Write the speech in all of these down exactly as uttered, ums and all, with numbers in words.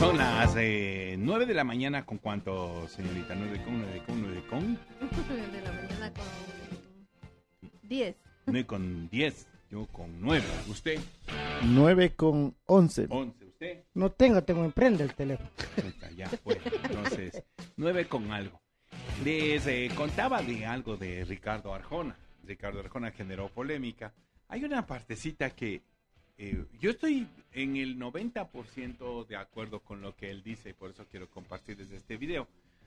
Son las eh, nueve de la mañana. ¿Con cuánto, señorita? ¿Nueve con, nueve con, nueve con? nueve de la mañana con diez. nueve con diez. Yo con nueve. ¿Usted? nueve con once. once. ¿Usted? No tengo, tengo emprende el teléfono. Ya, bueno, entonces, nueve con algo. Les eh, contaba de algo de Ricardo Arjona. Ricardo Arjona generó polémica. Hay una partecita que eh, yo estoy en el noventa por ciento de acuerdo con lo que él dice, y por eso quiero compartir desde este video.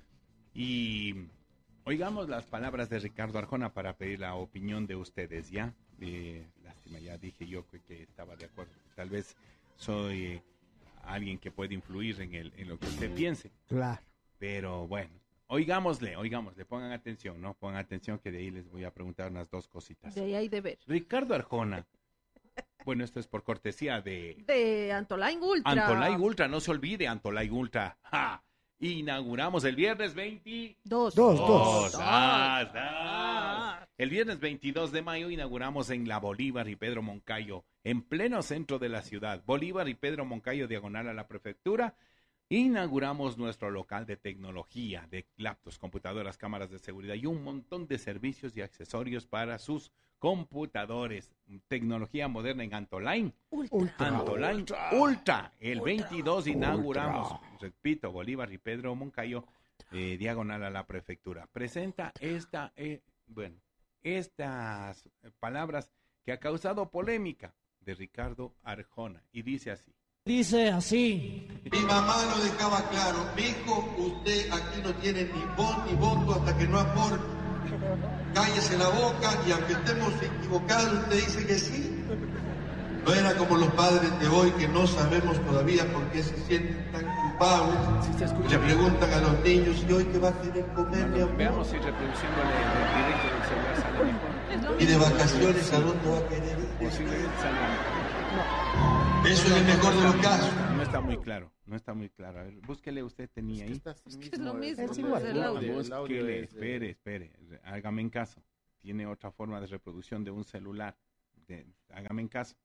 Y oigamos las palabras de Ricardo Arjona para pedir la opinión de ustedes, ¿ya? Eh, lástima, ya dije yo que, que estaba de acuerdo. Tal vez soy eh, alguien que puede influir en, el, en lo que usted piense. Claro. Pero bueno, oigámosle, oigámosle, pongan atención, ¿no? Pongan atención que de ahí les voy a preguntar unas dos cositas. De ahí hay de ver. Ricardo Arjona, bueno, esto es por cortesía de... De Antolain Ultra. Antolain Ultra, no se olvide, Antolain Ultra. ¡Ja! Inauguramos el viernes veintidós. Dos, dos. Ah, ah. El viernes veintidós de mayo inauguramos en la Bolívar y Pedro Moncayo, en pleno centro de la ciudad. Bolívar y Pedro Moncayo, diagonal a la prefectura. Inauguramos nuestro local de tecnología, de laptops, computadoras, cámaras de seguridad y un montón de servicios y accesorios para sus computadores. Tecnología moderna en Antolain. Ultra. Antolain Ultra. Ultra. El veintidós inauguramos, Ultra. Repito, Bolívar y Pedro Moncayo, eh, diagonal a la prefectura. Presenta esta, eh, bueno, estas palabras que ha causado polémica de Ricardo Arjona. Y dice así. Dice así. Mi mamá lo dejaba claro. Mijo, usted aquí no tiene ni voz ni voto hasta que no aporte. Cállese la boca y aunque estemos equivocados, usted dice que sí. No era como los padres de hoy que no sabemos todavía por qué se sienten tan culpables. Si se escucha Le bien. preguntan a los niños, ¿y hoy qué va a querer comer, mi amor? Veamos si reproduciéndole el directo del celular sale mejor. Y de vacaciones, ¿a dónde va a querer ir? Posiblemente salga mejor. Eso es el mejor de los casos. No está muy claro, no está muy claro. A ver, búsquele, usted tenía ahí. Es que es lo mismo. Es Es igual. el audio. Búsquele, espere, espere. Hágame en caso. Tiene otra forma de reproducción de un celular. De, hágame en caso.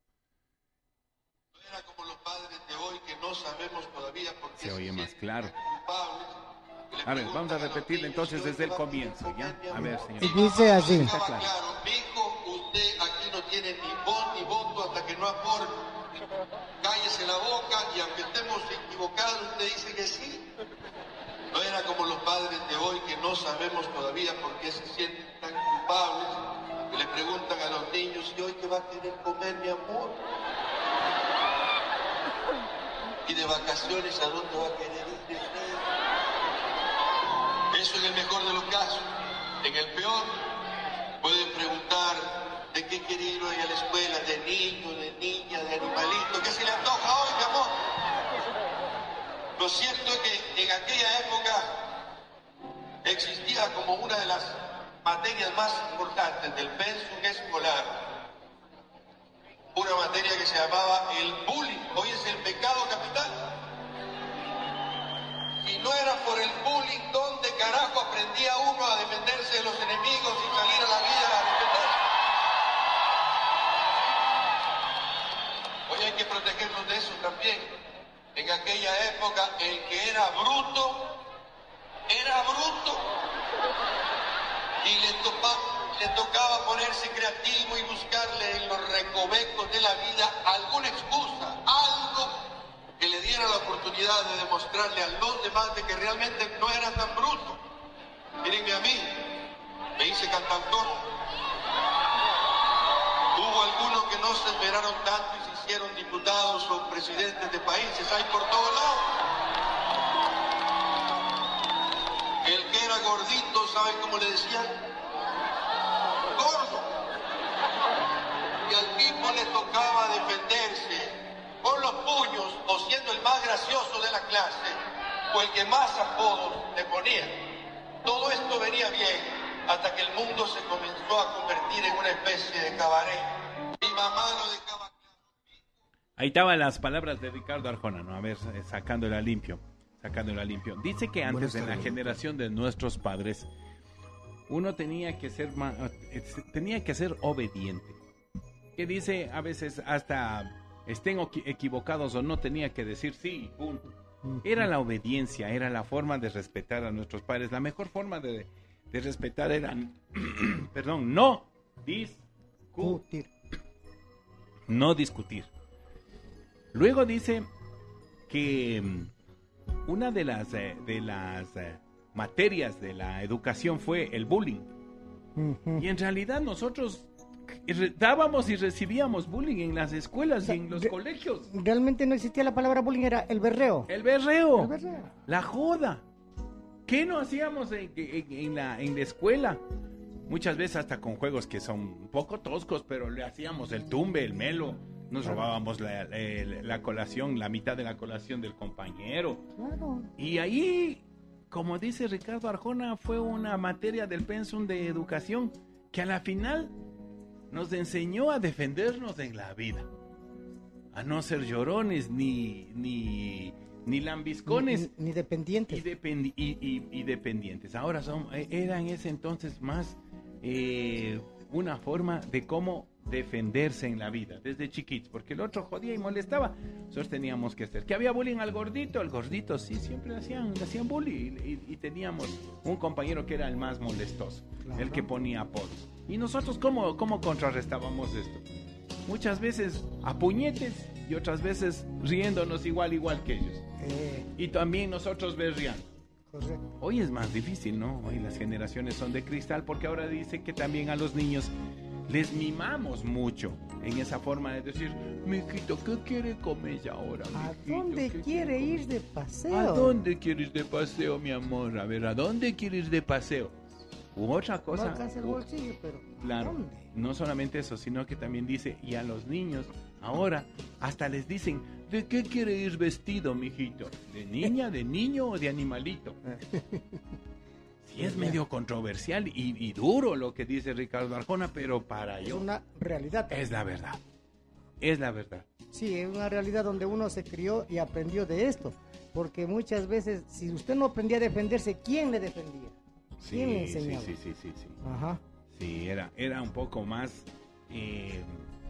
No era como los padres de hoy que no sabemos todavía por qué Se oye más sienten claro. tan culpables. Le A ver, vamos a preguntan los repetirle niños, entonces ¿y hoy desde el qué va a querer comienzo, ¿ya? comer, mi A amor? ver, señor. Y dice así. Estaba claro. claro, mijo, usted aquí no tiene ni voz ni voto hasta que no aporte. Cállese la boca y aunque estemos equivocados, usted dice que sí. No era como los padres de hoy que no sabemos todavía por qué se sienten tan culpables. Que le preguntan a los niños, ¿y hoy qué va a querer comer, mi amor? Y de vacaciones, ¿a dónde va a querer ir? Eso en el mejor de los casos. En el peor, pueden preguntar de qué quiere ir hoy a la escuela, de niño, de niña, de animalito, ¿qué se le antoja hoy, mi amor? Lo cierto es que en aquella época existía como una de las materias más importantes del pensum escolar, una materia que se llamaba el bullying, hoy es el pecado capital. Si no era por el bullying, ¿dónde carajo aprendía uno a defenderse de los enemigos y salir a la vida a defenderse? Hoy hay que protegernos de eso también. En aquella época, el que era bruto, era bruto. Y le, topa, le tocaba ponerse creativo y buscarle en los recovecos de la vida alguna excusa, algo que le diera la oportunidad de demostrarle a los demás de que realmente no era tan bruto. Mírenme a mí, me hice cantautor. Hubo algunos que no se esmeraron tanto y se hicieron diputados o presidentes de países, hay por todos lados. El que era gordito, ¿saben cómo le decían? Gordo. Y al tipo le tocaba defenderse con los puños o siendo el más gracioso de la clase o el que más apodos le ponía. Todo esto venía bien hasta que el mundo se comenzó a convertir en una especie de cabaret. Mi mamá lo dejaba claro. Ahí estaban las palabras de Ricardo Arjona, ¿no? A ver, eh, sacándola limpio, sacándola limpio. Dice que antes, en la generación de nuestros padres, uno tenía que ser ma- eh, tenía que ser obediente. Que dice, a veces hasta estén oqui- equivocados o no, tenía que decir sí, punto. Era la obediencia, era la forma de respetar a nuestros padres. La mejor forma de, de respetar era, perdón, no discutir. No discutir. Luego dice que mm, una de las, eh, de las eh, materias de la educación fue el bullying. Ujú. Y en realidad nosotros re- dábamos y recibíamos bullying en las escuelas y en los Re- colegios. Realmente no existía la palabra bullying, era el berreo. El berreo, El berreo. la joda. ¿Qué no hacíamos en, en- en la, en la escuela? Muchas veces hasta con juegos que son un poco toscos, pero le hacíamos el tumbe, el melo. Nos robábamos la, la- la colación, la mitad de la colación del compañero. Claro. Y ahí, como dice Ricardo Arjona, fue una materia del pensum de educación que a la final nos enseñó a defendernos en la vida. A no ser llorones ni, ni, ni lambiscones. Ni, ni Y, dependientes. dependi- y, y- y dependientes. Ahora son, eh, era en ese entonces más eh, una forma de cómo defenderse en la vida, desde chiquitos, porque el otro jodía y molestaba. Nosotros teníamos que hacer. ¿Que había bullying al gordito? El gordito sí, siempre le hacían, le hacían bullying. Y, y teníamos un compañero que era el más molestoso, Claro. el que ponía apodos. ¿Y nosotros cómo, cómo contrarrestábamos esto? Muchas veces a puñetes y otras veces riéndonos igual, igual que ellos. Eh, Y también nosotros berreando. correcto. Hoy es más difícil, ¿no? Hoy las generaciones son de cristal porque ahora dice que también a los niños les mimamos mucho en esa forma de decir, mijito, ¿qué quiere comer ahora? ¿A mijito? dónde ¿Qué quiere ir de paseo? ¿A dónde quieres ir de paseo, mi amor? A ver, ¿a dónde quieres ir de paseo? U otra No cosa. alcanza el u- bolsillo, pero ¿a Claro, dónde? no solamente eso, sino que también dice, y a los niños, ahora, hasta les dicen, ¿de qué quiere ir vestido, mijito? ¿De niña, de niño o de animalito? Sí, es medio controversial y, y duro lo que dice Ricardo Arjona, pero para Es yo una realidad. es la verdad. Es la verdad. Sí, es una realidad donde uno se crió y aprendió de esto. Porque muchas veces, si usted no aprendía a defenderse, ¿quién le defendía? Sí, ¿Quién le sí, enseñaba? sí, sí, sí, sí. Ajá. Sí, era, era un poco más eh,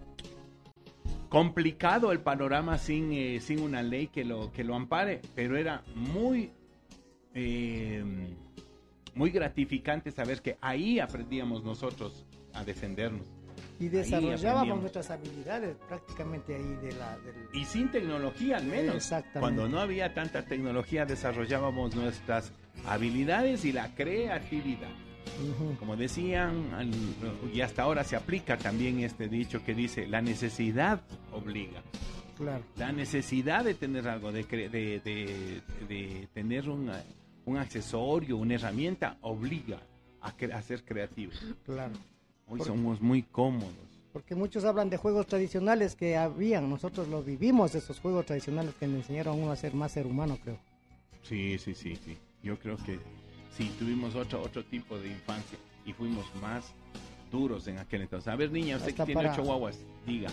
complicado el panorama sin, eh, sin una ley que lo, que lo ampare, pero era muy, eh, muy gratificante saber que ahí aprendíamos nosotros a defendernos. Y Ahí desarrollábamos aprendíamos. nuestras habilidades prácticamente ahí de la... Del... Y sin tecnología al menos. Exactamente. Cuando no había tanta tecnología desarrollábamos nuestras habilidades y la creatividad. Ujú. Como decían, al- y hasta ahora se aplica también este dicho que dice, la necesidad obliga. Claro, La necesidad de tener algo, de, cre- de, de- de tener una- un accesorio, una herramienta, obliga a, cre- a ser creativo. claro. Hoy Por- somos muy cómodos. Porque muchos hablan de juegos tradicionales que habían. Nosotros los vivimos, esos juegos tradicionales que le enseñaron a uno a ser más ser humano, creo. Sí, sí, sí, sí. Yo creo que sí, tuvimos otro, otro tipo de infancia y fuimos más duros en aquel entonces. A ver, niña, usted Hasta que tiene para- ocho guaguas, diga.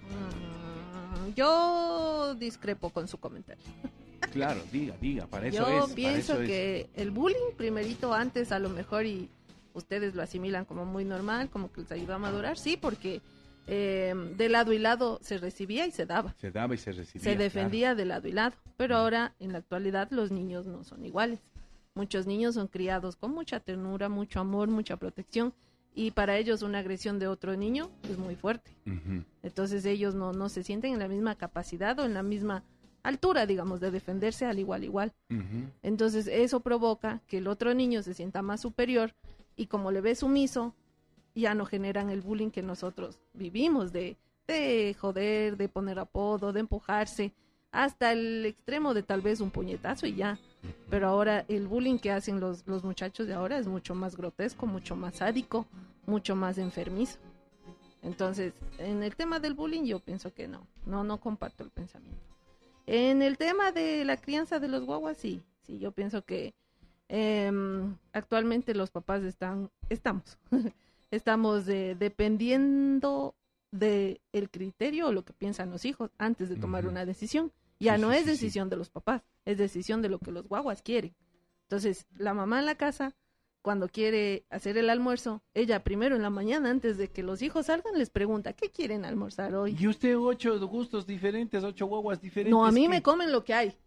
Mm, Yo discrepo con su comentario. Claro, diga, diga, para eso Yo es. para pienso eso es. que el bullying, primerito, antes a lo mejor, y ustedes lo asimilan como muy normal, como que les ayuda a madurar, sí, porque eh, de lado y lado se recibía y se daba. Se daba y se recibía. Se defendía de lado y lado, pero ahora en la actualidad los niños no son iguales. Muchos niños son criados con mucha ternura, mucho amor, mucha protección, y para ellos una agresión de otro niño es muy fuerte. Claro. Ujú. Entonces ellos no, no se sienten en la misma capacidad o en la misma altura, digamos, de defenderse al igual igual. Ujú. Entonces eso provoca que el otro niño se sienta más superior y como le ve sumiso, ya no generan el bullying que nosotros vivimos de, de joder, de poner apodo, de empujarse, hasta el extremo de tal vez un puñetazo y ya. Pero ahora el bullying que hacen los, los muchachos de ahora es mucho más grotesco, mucho más sádico, mucho más enfermizo. Entonces, en el tema del bullying yo pienso que no, no, no comparto el pensamiento. En el tema de la crianza de los guaguas, sí, sí, yo pienso que eh, actualmente los papás están, estamos, estamos eh, dependiendo de el criterio o lo que piensan los hijos antes de tomar Ujú. una decisión. Ya Sí, no sí, es sí, sí. decisión de los papás, es decisión de lo que los guaguas quieren. Entonces, la mamá en la casa, cuando quiere hacer el almuerzo, ella primero en la mañana, antes de que los hijos salgan, les pregunta, ¿qué quieren almorzar hoy? Y usted ocho gustos diferentes, ocho guaguas diferentes. No, a mí ¿qué? me comen lo que hay.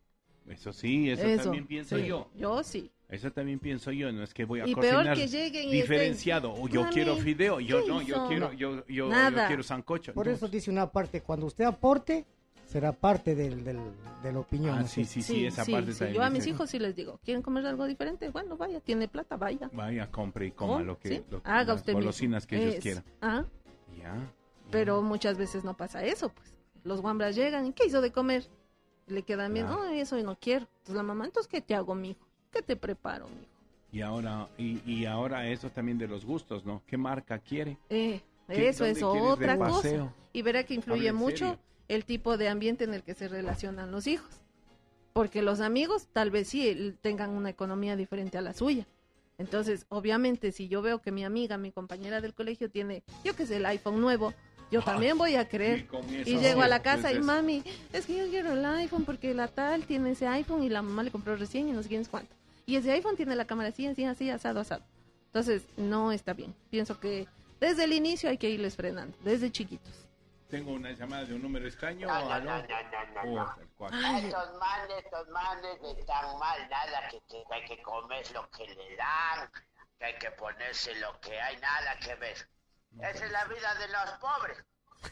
Eso sí, eso, Eso, también pienso sí, yo. Yo sí. Eso también pienso yo, no es que voy a Y peor cocinar que lleguen y diferenciado, o yo "Mami, quiero fideo, yo ¿qué no, yo hizo?" quiero, yo, yo, yo Nada. quiero sancocho. Por No. eso dice una parte, cuando usted aporte, será parte del, del, de la opinión. Ah, ¿no? sí, sí, sí, esa sí, parte sí. también Yo a mis dice, hijos sí les digo, ¿quieren comer algo diferente? Bueno, vaya, tiene plata, vaya. Vaya, compre y coma Oh, lo que, sí, lo que- haga las usted golosinas mismo. que ellos Es- quieran. Ah, Ya, ya. pero muchas veces no pasa eso, pues. Los guambras llegan, ¿y qué hizo de comer? Le quedan bien, Claro. no, eso no quiero. Entonces la mamá, entonces, ¿qué te hago, mijo? ¿Qué te preparo, mijo? Y ahora, y, y ahora eso también de los gustos, ¿no? ¿Qué marca quiere? Eh, ¿Qué- eso dónde es quieres de otra cosa. paseo? Y verá que influye Hable en mucho serio. el tipo de ambiente en el que se relacionan los hijos. Porque los amigos tal vez sí el- tengan una economía diferente a la suya. Entonces, obviamente, si yo veo que mi amiga, mi compañera del colegio tiene, yo qué sé, el iPhone nuevo, yo Ay, también voy a querer. Y, con eso Y llego a la sí, casa pues y es- mami, es que yo quiero el iPhone porque la tal tiene ese iPhone y la mamá le compró recién y no sé quién es cuánto. Y ese iPhone tiene la cámara así, así, así, asado, asado. Entonces, no está bien. Pienso que desde el inicio hay que irles frenando, desde chiquitos. Tengo una llamada de un número extraño. No, no, ¿Aló? no, no, no, no, Oh, no. tal cual. Ay. Estos manes, estos manes están mal, nada, que, que hay que comer lo que le dan, que hay que ponerse lo que hay, nada que ver. Esa es la vida de los pobres.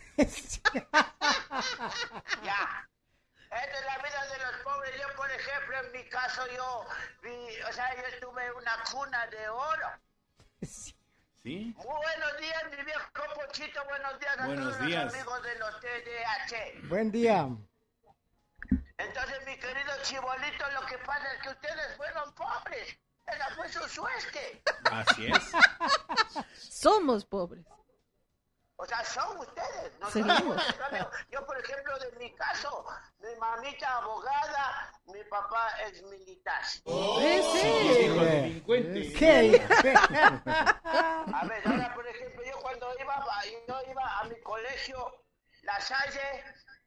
Ya. Esta es la vida de los pobres. Yo, por ejemplo, en mi caso, yo, vi, o sea, yo estuve en una cuna de oro. ¿Sí? Muy buenos días, mi viejo Pochito, buenos días a Buenos todos días. los amigos de los T D A H. Buen día. Entonces, mi querido Chibolito, lo que pasa es que ustedes fueron pobres. Esa fue su suerte. Así es. Somos pobres. O sea, son ustedes. No Seguimos. son ustedes, amigo. Yo, por ejemplo, de mi caso, mi mamita abogada, mi papá ex militar. Ese. Hijo delincuente. ¿Qué? A ver, ahora, por ejemplo, yo cuando iba, a- yo iba a mi colegio, La Salle,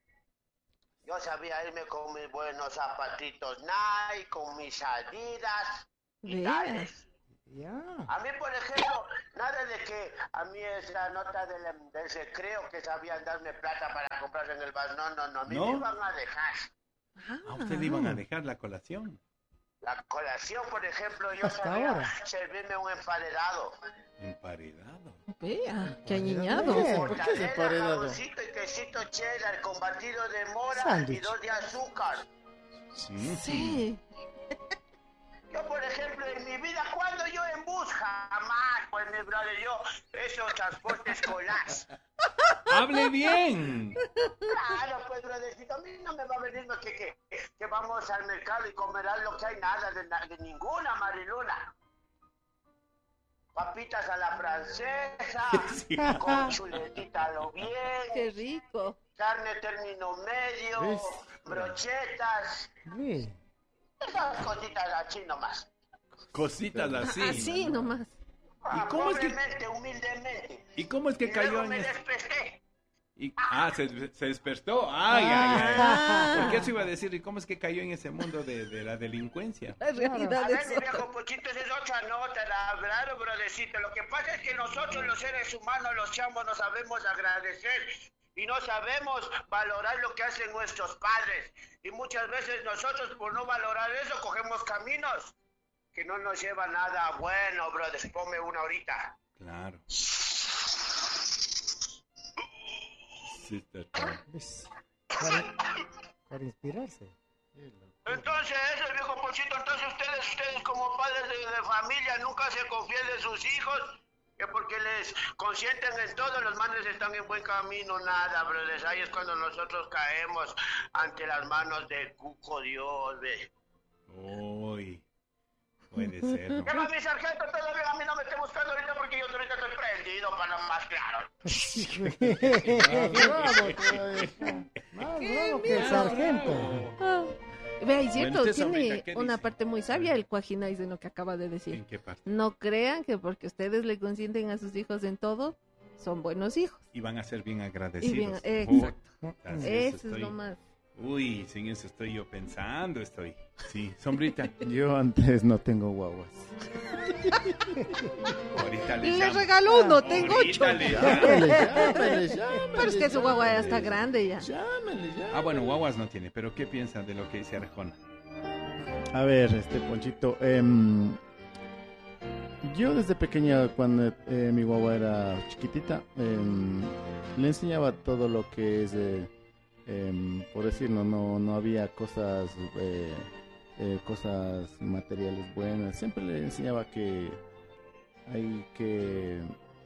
yo sabía irme con mis buenos zapatitos Nike, con mis Adidas y Vea. tales. Ya. A mí, por ejemplo, nada de que a mí es la nota del, del recreo que sabían darme plata para comprar en el bar. No, no, no, a mí ¿No? me iban a dejar. A usted le iban a dejar la colación. La colación, por ejemplo, yo Hasta sabía ahora. servirme un emparedado. Emparedado. Vea, qué añiñado. Bien. ¿Por qué ese Mortadela, emparedado? jamoncito y quesito cheddar con batido de mora Sándwich. y dos de azúcar. Sí. Sí. Yo, por ejemplo, en mi vida, cuando yo en bus, jamás, pues, mi brother, yo, esos transportes escolar. ¡Hable bien! Claro, pues, brothercito, a mí no me va a venir más que, que, que vamos al mercado y comer algo que hay nada de, na- de ninguna, Mariluna. Papitas a la francesa, Sí. con chuletita a lo bien, Qué rico. carne término medio, ¿Ves? brochetas, Sí. esas cositas así nomás. Cositas así. Así nomás. Ah, cómo es que- pobremente, humildemente. ¿Y cómo es que Y cayó luego en me eso? desperté. Y- ah, se, se despertó. Ay, ay, ay. Ah. ¿Por qué eso iba a decir? ¿Y cómo es que cayó en ese mundo de, de la delincuencia? La realidad A ver, es mi otra. viejo Pochito, esa es otra nota, la verdad, brodecito. Lo que pasa es que nosotros los seres humanos, los chamos, no sabemos agradecer y no sabemos valorar lo que hacen nuestros padres. Y muchas veces nosotros, por no valorar eso, cogemos caminos que no nos llevan nada bueno, brothers. Ponme una ahorita. Claro. Sí, está todo. ¿Ves? Para, para inspirarse. Entonces, eso, viejo Pochito, entonces ustedes, ustedes como padres de, de familia, nunca se confíen de sus hijos, que porque les consienten en todo, los manes están en buen camino, nada, brothers. Ahí es cuando nosotros caemos ante las manos del cuco Dios, ve. Uy. Puede ser, ¿no? Llama a mi sargento, todavía a mí no me esté buscando ahorita porque yo ahorita estoy prendido, para más claro. Más bravo todavía. Más bravo que el sargento. Ah. Vea, y cierto, Bueno, usted, tiene Sombrita, ¿qué una dice? parte muy sabia el Cuajinais de lo que acaba de decir. ¿En qué parte? No crean que porque ustedes le consienten a sus hijos en todo, son buenos hijos. Y van a ser bien Y agradecidos. bien, Uy, exacto. así Eso estoy. es lo más. Uy, sin eso estoy yo pensando, estoy. Sí, Sombrita. Yo antes no tengo guaguas. Ahorita le Le llamo. regaló uno, tengo ocho. Ahorita le llamo. Llámale, llámale, llámale. Pero es que su guagua ya está llámale. grande ya. Llámale, llámale. Ah, bueno, guaguas no tiene, pero ¿qué piensan de lo que dice Arjona? A ver, este Ponchito, em, yo desde pequeña, cuando eh, mi guagua era chiquitita, em, le enseñaba todo lo que es, eh, em, por decirlo, no, no había cosas, eh, eh, cosas materiales buenas. Siempre le enseñaba que hay que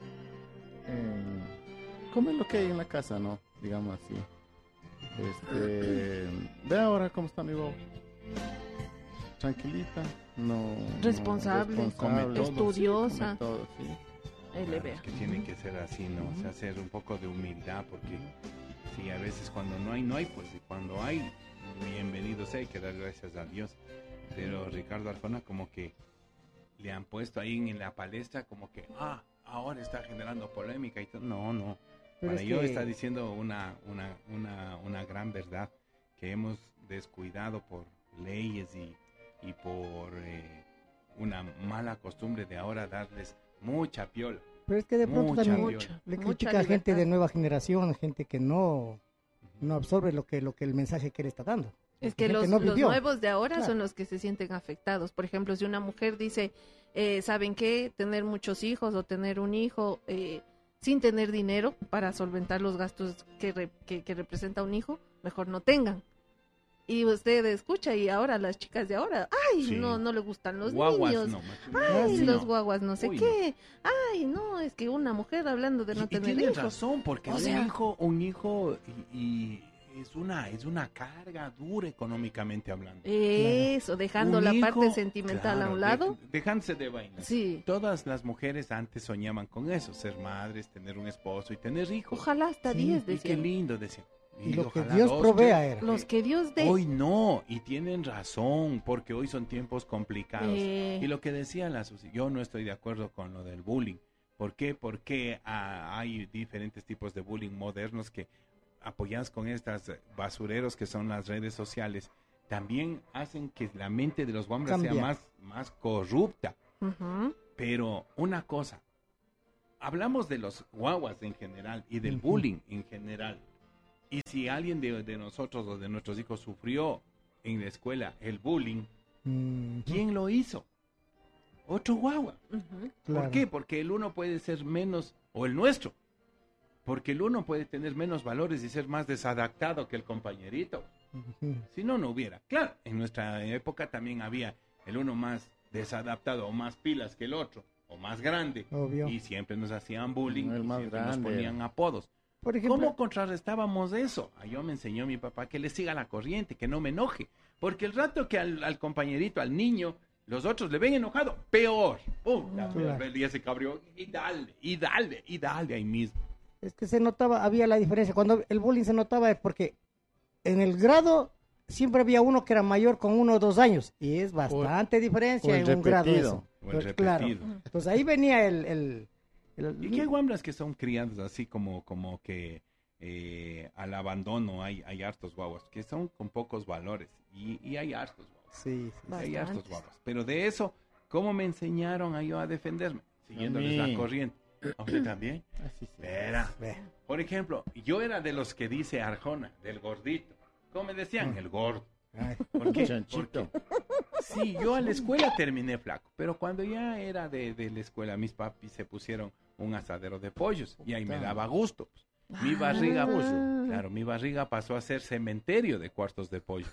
em, comer lo que hay en la casa, ¿no? Digamos así. Este, ve ahora cómo está mi guagua. Tranquilita, no Responsable, no, come todo, estudiosa. come todo, sí. Ahí le Claro, veo. es que tiene que ser así, ¿no? O sea, hacer un poco de humildad, porque sí, a veces cuando no hay, no hay, pues, y cuando hay, bienvenido sea, hay que dar gracias a Dios. Pero Ricardo Arjona como que le han puesto ahí en la palestra como que, ah, ahora está generando polémica y todo. No, no. Pero Para es yo que- está diciendo una, una, una, una gran verdad, que hemos descuidado por leyes y, y por eh, una mala costumbre de ahora darles mucha piola. Pero es que de pronto Mucha también viola. le Mucha critica a gente libertad. de nueva generación, gente que no, no absorbe lo que, lo que el mensaje que le está dando. Es que Gente los, no los vivió. nuevos de ahora Claro. son los que se sienten afectados. Por ejemplo, si una mujer dice, eh, ¿saben qué? Tener muchos hijos o tener un hijo eh, sin tener dinero para solventar los gastos que, re- que, que representa un hijo, mejor no tengan. Y usted escucha y ahora las chicas de ahora, ay, Sí. no, no le gustan los Guaguas, niños. no, Ay, sí, los no. guaguas no sé Uy, qué. Ay, no, es que una mujer hablando de no y, y tener tienes hijos. razón, porque O un sea- hijo, un hijo y, y es una, es una carga dura económicamente hablando. Eso, dejando Un la hijo, parte sentimental a claro, un de- lado. dejándose de vainas. Sí. Todas las mujeres antes soñaban con eso, ser madres, tener un esposo y tener hijos. Ojalá hasta Sí, diez, Y qué decían. lindo, decían. Y lo que ojalá Dios dos, provea tres. era. Los que Dios dé. Hoy no, y tienen razón, porque hoy son tiempos complicados. Eh. Y lo que decía la Susi, yo no estoy de acuerdo con lo del bullying. ¿Por qué? Porque ah, hay diferentes tipos de bullying modernos que apoyados con estas eh, basureros que son las redes sociales, también hacen que la mente de los guambras sea Cambia. más, más corrupta. Ujú. Pero una cosa, hablamos de los guaguas en general y del Ujú. bullying en general. Y si alguien de, de nosotros o de nuestros hijos sufrió en la escuela el bullying, Mm, ¿quién lo hizo? Otro guagua. Ujú. ¿Por claro. qué? Porque el uno puede ser menos, o el nuestro, porque el uno puede tener menos valores y ser más desadaptado que el compañerito. Ujú. Si no, no hubiera. Claro, en nuestra época también había el uno más desadaptado o más pilas que el otro, o más grande. Obvio. Y siempre nos hacían bullying, El y más siempre nos grande. ponían apodos. Por ejemplo, ¿Cómo contrarrestábamos eso? Ah, yo me enseñó mi papá que le siga la corriente, que no me enoje. Porque el rato que al, al compañerito, al niño, los otros le ven enojado, peor. Puta, Claro. el día se cabrió. Y dale, y dale, y dale ahí mismo. es que se notaba, había la diferencia. Cuando el bullying se notaba es porque en el grado siempre había uno que era mayor con uno o dos años. Y es bastante diferencia o el en un grado repetido. eso. O el Pues, claro. repetido. Entonces ahí venía el... el, el- ¿Y qué guambras que son criados así como, como que eh, al abandono hay, hay hartos guaguas, que son con pocos valores? Y, y hay hartos guaguas. Sí, sí. Hay hartos Bastantes. guaguas. Pero de eso, ¿cómo me enseñaron a yo a defenderme? Siguiéndoles A mí. la corriente. ¿A usted también? Así sí. Verá. Ve. Por ejemplo, yo era de los que dice Arjona, del gordito. ¿Cómo me decían? Mm. El gordo. Ay, ¿Por qué? Chanchito. Porque- sí, yo a la escuela terminé flaco, pero cuando ya era de, de la escuela, mis papis se pusieron un asadero de pollos y ahí me Puta. daba gusto. pues. Mi barriga, pues, claro, mi barriga pasó a ser cementerio de cuartos de pollo.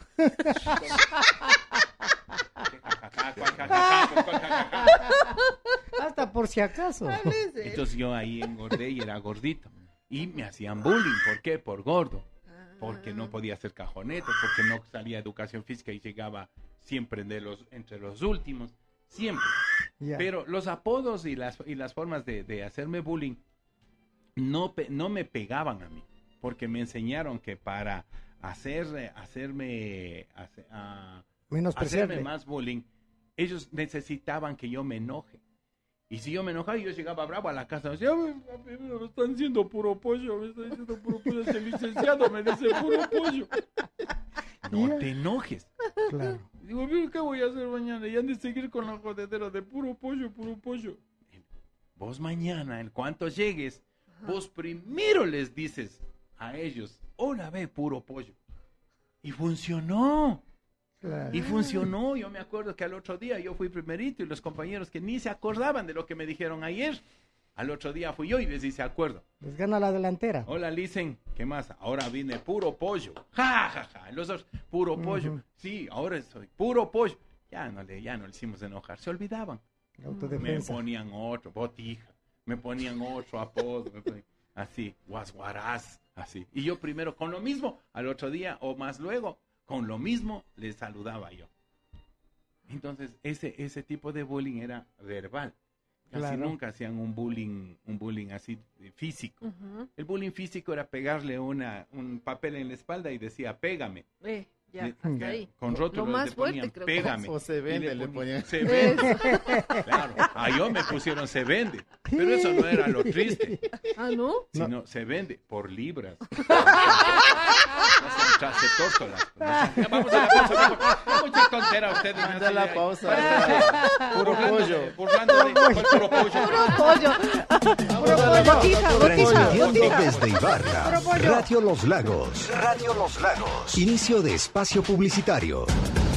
hasta por si acaso. Entonces yo ahí engordé y era gordito. Y me hacían bullying. ¿Por qué? Por gordo. Porque no podía hacer cajoneto, porque no salía educación física y llegaba siempre de los, entre los últimos. Siempre. Ya. Pero los apodos y las, y las formas de, de hacerme bullying no, pe- no me pegaban a mí. Porque me enseñaron que para hacer, eh, hacerme, hace- a- Menospreciarle. hacerme más bullying, ellos necesitaban que yo me enoje. Y si yo me enojaba, yo llegaba bravo a la casa, me decía, "Ay, papi, me están diciendo puro pollo, me están diciendo puro pollo, este licenciado me dice puro pollo. No Ya. te enojes. Claro. Digo, "Pero, ¿qué voy a hacer mañana? Y han de seguir con la jodedera de puro pollo, puro pollo. Vos mañana, en cuanto llegues, vos primero les dices a ellos, una vez puro pollo. Y funcionó. Claro. Y funcionó. Yo me acuerdo que al otro día yo fui primerito y los compañeros que ni se acordaban de lo que me dijeron ayer, al otro día fui yo y les hice acuerdo. Les gana la delantera. Hola, Licen, ¿qué más? Ahora vine puro pollo. Ja, ja, ja. Los dos, puro pollo. Ujú. Sí, ahora soy puro pollo. Ya no le, ya no le hicimos enojar. Se olvidaban. La Me autodefensa. ponían otro, botija. Me ponían otro apodo. me ponían- así, guasguarás. Así. Y yo primero con lo mismo, al otro día o más luego, con lo mismo les saludaba yo. Entonces, ese, ese tipo de bullying era verbal. Casi Claro. nunca hacían un bullying, un bullying así eh, físico. Ujú. El bullying físico era pegarle una, un papel en la espalda y decía, pégame. Eh, ya, Le- hasta que- ahí. Con rótulos Lo más le ponían, fuerte, creo que- pégame. O se Y vende, le ponían. Se vende. Claro, a yo me pusieron se vende. Pero eso no era lo triste, Ah, ¿no? sino se vende por libras. No sean tracetórtolas. No sean- Ya vamos a la pausa. mejor. Mucha tontera ustedes. me Anda hacen la ahí. pausa. Puro Puro pollo. Burlando de ¿cuál puro pollo. Puro pollo. Puro pollo. Botija, Puro botija, Transmitiendo botija. desde Ibarra, Radio Los Lagos. Radio Los Lagos. Inicio de espacio publicitario.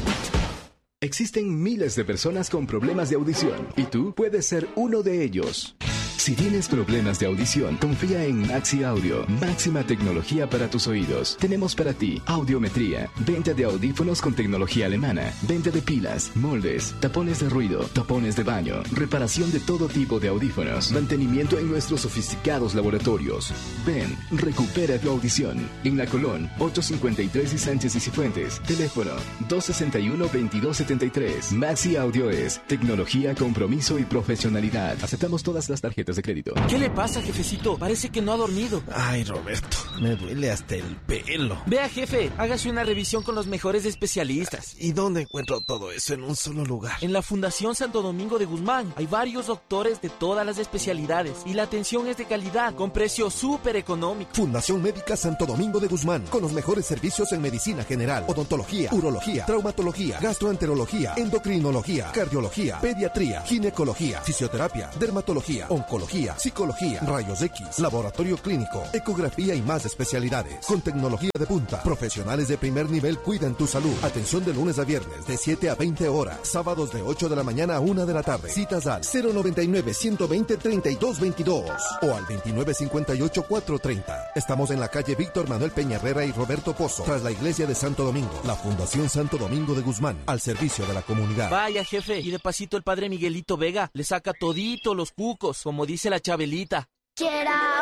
Existen miles de personas con problemas de audición y tú puedes ser uno de ellos. Si tienes problemas de audición, confía en Maxi Audio, máxima tecnología para tus oídos. Tenemos para ti audiometría, venta de audífonos con tecnología alemana, venta de pilas, moldes, tapones de ruido, tapones de baño, reparación de todo tipo de audífonos, mantenimiento en nuestros sofisticados laboratorios. Ven, recupera tu audición. En La Colón, ochocientos cincuenta y tres y Sánchez y Cifuentes. Teléfono dos sesenta y uno, veintidós setenta y tres. Maxi Audio es tecnología, compromiso y profesionalidad. Aceptamos todas las tarjetas de crédito. ¿Qué le pasa, jefecito? Parece que no ha dormido. Ay, Roberto, me duele hasta el pelo. Vea, jefe, hágase una revisión con los mejores especialistas. ¿Y dónde encuentro todo eso en un solo lugar? En la Fundación Santo Domingo de Guzmán hay varios doctores de todas las especialidades y la atención es de calidad, con precios súper económicos. Fundación Médica Santo Domingo de Guzmán, con los mejores servicios en medicina general, odontología, urología, traumatología, gastroenterología, endocrinología, cardiología, pediatría, ginecología, fisioterapia, dermatología, oncología, psicología, rayos X, laboratorio clínico, ecografía y más especialidades. Con tecnología de punta, profesionales de primer nivel cuidan tu salud. Atención de lunes a viernes de siete a veinte horas, sábados de ocho de la mañana a una de la tarde. Citas al cero noventa y nueve, ciento veinte, treinta y dos veintidós o al veintinueve cincuenta y ocho, cuatrocientos treinta. Estamos en la calle Víctor Manuel Peña Herrera y Roberto Pozo, tras la iglesia de Santo Domingo. La Fundación Santo Domingo de Guzmán, al servicio de la comunidad. Vaya, jefe, y de pasito el padre Miguelito Vega le saca todito los cucos, como dice la Chabelita. Quiera